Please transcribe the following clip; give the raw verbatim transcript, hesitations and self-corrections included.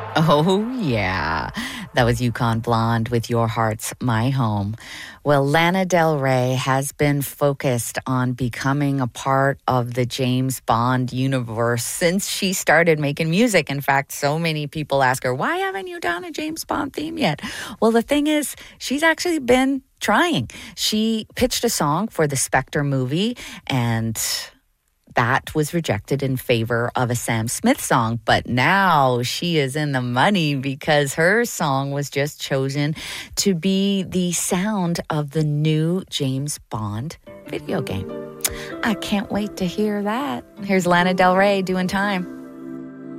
Oh, yeah. That was Yukon Blonde with Your Heart's My Home. Well, Lana Del Rey has been focused on becoming a part of the James Bond universe since she started making music. In fact, so many people ask her, why haven't you done a James Bond theme yet? Well, the thing is, she's actually been trying. She pitched a song for the Spectre movie, and that was rejected in favor of a Sam Smith song. But now she is in the money because her song was just chosen to be the sound of the new James Bond video game. I can't wait to hear that. Here's Lana Del Rey doing Time.